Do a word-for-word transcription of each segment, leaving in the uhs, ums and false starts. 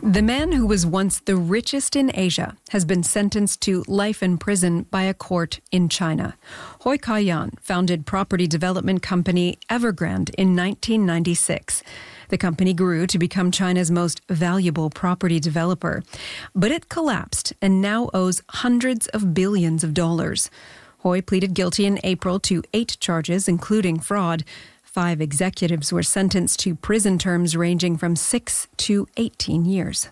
The man who was once the richest in Asia has been sentenced to life in prison by a court in China. Hui Ka-yan founded property development company Evergrande in nineteen ninety-six. The company grew to become China's most valuable property developer. But it collapsed and now owes hundreds of billions of dollars. Hui pleaded guilty in April to eight charges, including fraud. Five executives were sentenced to prison terms ranging from six to eighteen years.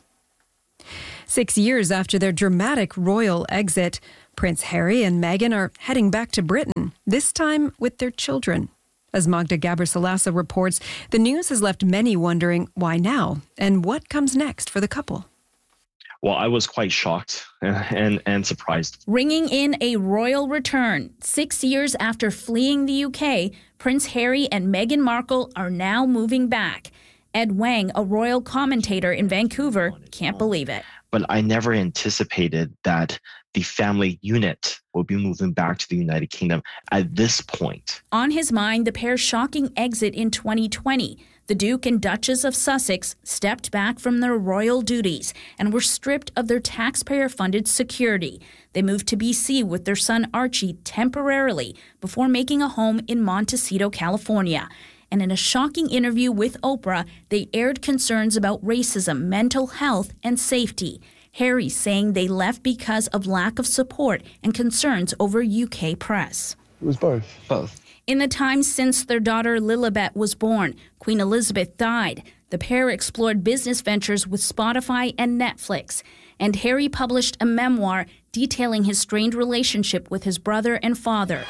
Six years after their dramatic royal exit, Prince Harry and Meghan are heading back to Britain, this time with their children. As Magda Gabrisalasa reports, the news has left many wondering why now and what comes next for the couple. Well, I was quite shocked and, and surprised. Ringing in a royal return. Six years after fleeing the U K, Prince Harry and Meghan Markle are now moving back. Ed Wang, a royal commentator in Vancouver, can't believe it. But I never anticipated that the family unit will be moving back to the United Kingdom at this point. On his mind, the pair's shocking exit in twenty twenty. The Duke and Duchess of Sussex stepped back from their royal duties and were stripped of their taxpayer-funded security. They moved to B C with their son Archie temporarily before making a home in Montecito, California. And in a shocking interview with Oprah, they aired concerns about racism, mental health, and safety. Harry saying they left because of lack of support and concerns over U K press. It was both. Both. In the time since their daughter Lilibet was born, Queen Elizabeth died. The pair explored business ventures with Spotify and Netflix. And Harry published a memoir detailing his strained relationship with his brother and father.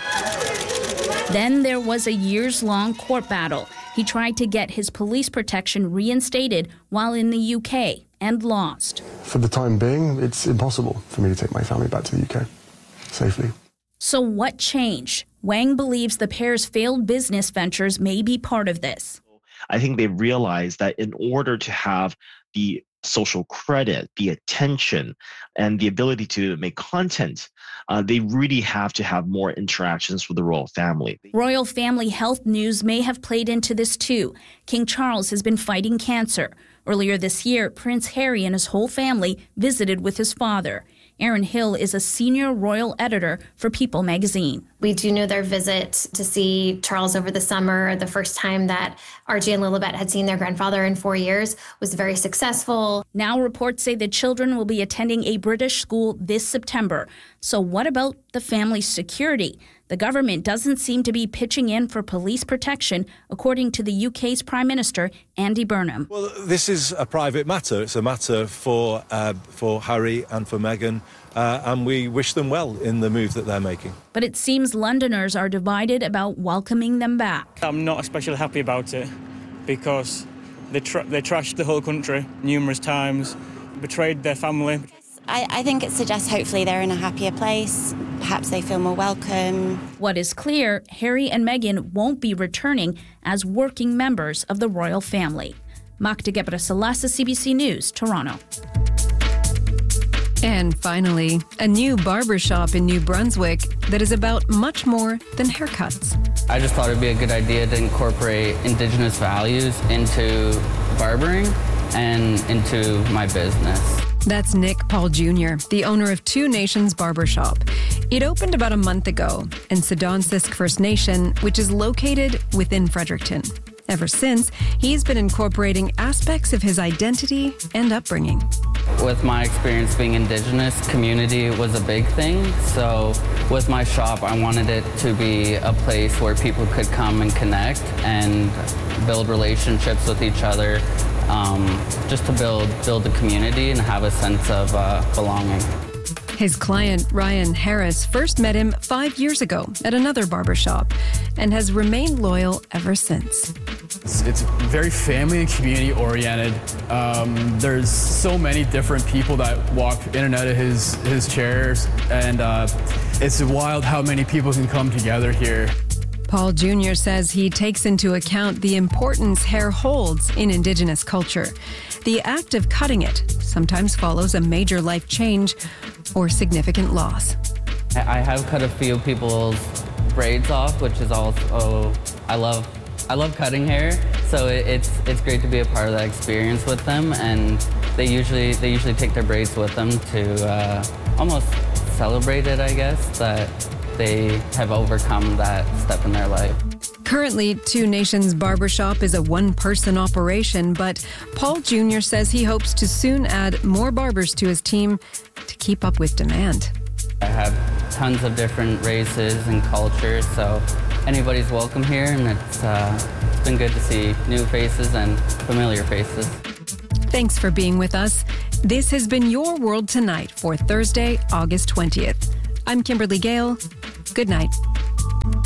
Then there was a years-long court battle. He tried to get his police protection reinstated while in the U K and lost. For the time being, it's impossible for me to take my family back to the U K safely. So what changed? Wang believes the pair's failed business ventures may be part of this. I think they realized that in order to have the social credit, the attention, and the ability to make content, uh, they really have to have more interactions with the royal family. Royal family health news may have played into this too. King Charles has been fighting cancer. Earlier this year, Prince Harry and his whole family visited with his father. Erin Hill is a senior royal editor for People magazine. We do know their visit to see Charles over the summer, the first time that Archie and Lilibet had seen their grandfather in four years, was very successful. Now reports say the children will be attending a British school this September. So what about the family's security? The government doesn't seem to be pitching in for police protection, according to the U K's Prime Minister, Andy Burnham. Well, this is a private matter. It's a matter for uh, for Harry and for Meghan, uh, and we wish them well in the move that they're making. But it seems Londoners are divided about welcoming them back. I'm not especially happy about it because they, tra- they trashed the whole country numerous times, betrayed their family. I, I think it suggests hopefully they're in a happier place. Perhaps they feel more welcome. What is clear, Harry and Meghan won't be returning as working members of the royal family. Magda Gabrisalasa, C B C News, Toronto. And finally, a new barbershop in New Brunswick that is about much more than haircuts. I just thought it'd be a good idea to incorporate Indigenous values into barbering and into my business. That's Nick Paul Junior, the owner of Two Nations Barbershop. It opened about a month ago in Sedonsisk First Nation, which is located within Fredericton. Ever since, he's been incorporating aspects of his identity and upbringing. With my experience being Indigenous, community was a big thing. So with my shop, I wanted it to be a place where people could come and connect and build relationships with each other, um, just to build, build a community and have a sense of uh, belonging. His client, Ryan Harris, first met him five years ago at another barbershop and has remained loyal ever since. It's, it's very family and community oriented. Um, there's so many different people that walk in and out of his, his chairs, and uh, it's wild how many people can come together here. Paul Junior says he takes into account the importance hair holds in Indigenous culture. The act of cutting it sometimes follows a major life change or significant loss. I have cut a few people's braids off, which is also, I love, I love cutting hair. So it, it's it's great to be a part of that experience with them, and they usually they usually take their braids with them to uh, almost celebrate it, I guess, that they have overcome that step in their life. Currently, Two Nations Barbershop is a one-person operation, but Paul Junior says he hopes to soon add more barbers to his team to keep up with demand. I have tons of different races and cultures, so anybody's welcome here, and it's, uh, it's been good to see new faces and familiar faces. Thanks for being with us. This has been Your World Tonight for Thursday, August twentieth. I'm Kimberly Gale. Good night.